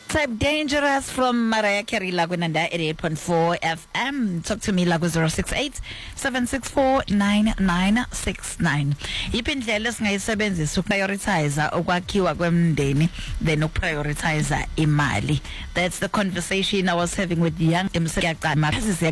Type Dangerous from Mariah Carey Lagwinanda at 8.4 FM. Talk to me Lagu 068-764-9969. Ipindlela singayisebenzisa uprioritize ukwakhiwa kwemndeni then uprioritize imali. That's the conversation I was having with young